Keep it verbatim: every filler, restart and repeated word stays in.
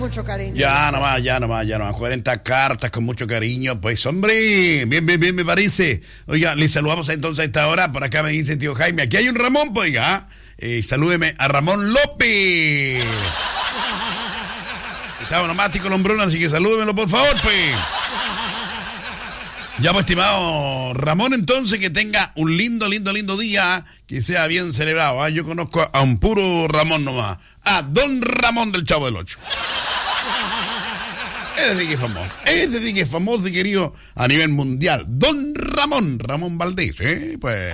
Mucho cariño. Ya nomás, ya nomás, ya nomás. cuarenta cartas con mucho cariño. Pues, hombre, bien, bien, bien, me parece. Oiga, le saludamos entonces a esta hora. Por acá me dice tío Jaime. Aquí hay un Ramón, pues, oiga. Eh, salúdeme a Ramón López. Está onomático el hombrón, así que salúdemelo, por favor, pues. Ya, pues, estimado Ramón, entonces, que tenga un lindo, lindo, lindo día, que sea bien celebrado. ¿eh? Yo conozco a un puro Ramón nomás. A Don Ramón del Chavo del Ocho. Ese sí que es famoso. Ese sí que es famoso y querido a nivel mundial. Don Ramón, Ramón Valdés, ¿eh? Pues...